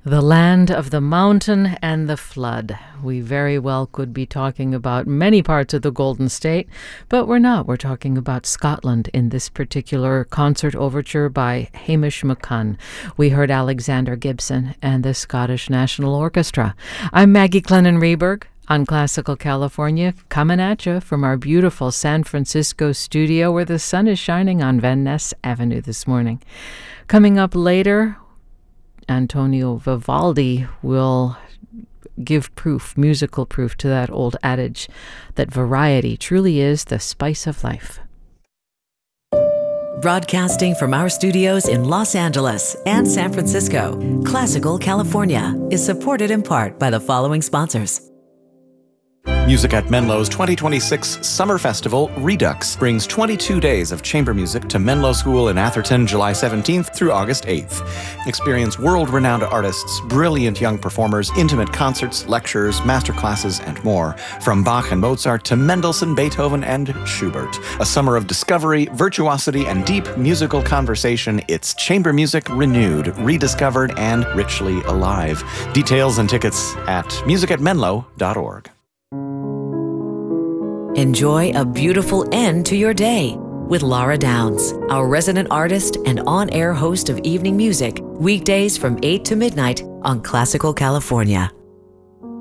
The land of the mountain and the flood. We very well could be talking about many parts of the Golden State, but we're not. We're talking about Scotland in this particular concert overture by Hamish McCunn. We heard Alexander Gibson and the Scottish National Orchestra. I'm Maggie Clennon-Reberg on Classical California, coming at you from our beautiful San Francisco studio where the sun is shining on Van Ness Avenue this morning. Coming up later, Antonio Vivaldi will give proof, musical proof, to that old adage that variety truly is the spice of life. Broadcasting from our studios in Los Angeles and San Francisco, Classical California is supported in part by the following sponsors. Music at Menlo's 2026 Summer Festival, Redux, brings 22 days of chamber music to Menlo School in Atherton, July 17th through August 8th. Experience world-renowned artists, brilliant young performers, intimate concerts, lectures, masterclasses, and more. From Bach and Mozart to Mendelssohn, Beethoven, and Schubert. A summer of discovery, virtuosity, and deep musical conversation. It's chamber music renewed, rediscovered, and richly alive. Details and tickets at musicatmenlo.org. Enjoy a beautiful end to your day with Laura Downs, our resident artist and on-air host of evening music, weekdays from 8 to midnight on Classical California.